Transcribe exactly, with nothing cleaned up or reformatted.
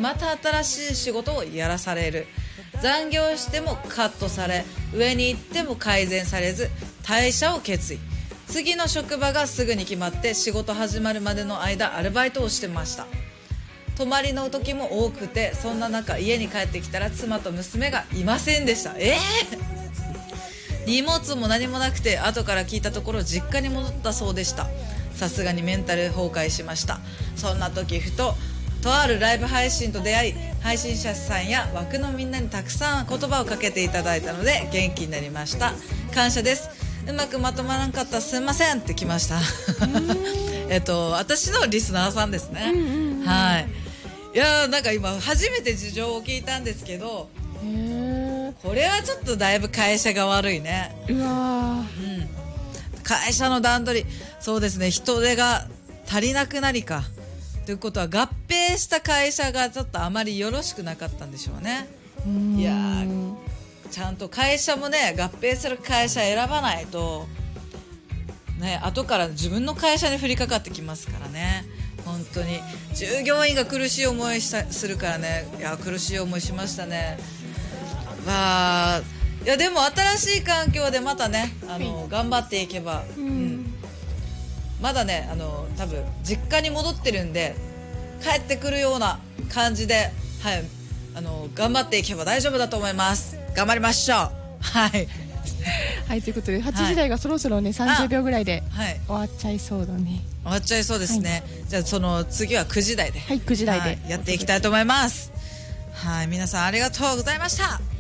また新しい仕事をやらされる。残業してもカットされ、上に行っても改善されず退社を決意。次の職場がすぐに決まって、仕事始まるまでの間アルバイトをしてました。泊まりの時も多くて、そんな中家に帰ってきたら妻と娘がいませんでした。えー、荷物も何もなくて、後から聞いたところ実家に戻ったそうでした。さすがにメンタル崩壊しました。そんな時ふととあるライブ配信と出会い、配信者さんや枠のみんなにたくさん言葉をかけていただいたので元気になりました。感謝です。うまくまとまらんかったらすいませんって来ましたえっと私のリスナーさんですね、うんうんうん、はい。いやー、なんか今初めて事情を聞いたんですけど、へー、これはちょっとだいぶ会社が悪いね。 うわー、 うん、会社の段取り、そうですね、人手が足りなくなりかということは、合併した会社がちょっとあまりよろしくなかったんでしょうね。 うーん、 いやー、ちゃんと会社もね、合併する会社選ばないとね、後から自分の会社に降りかかってきますからね。本当に従業員が苦しい思いしたするからね。いや、苦しい思いしましたね。わー、いやでも新しい環境でまたね、あの、はい、頑張っていけば、うんうん、まだね、あの多分実家に戻ってるんで、帰ってくるような感じで、はい、あの頑張っていけば大丈夫だと思います。頑張りましょう。はいはい、ということではちじ台がそろそろね、さんじゅうびょうぐらいで終わっちゃいそうだね。 終わっちゃいそうですね、はい、じゃあその次はくじ台で、 はい、くじ台で、 はい、やっていきたいと思います。はい、皆さんありがとうございました。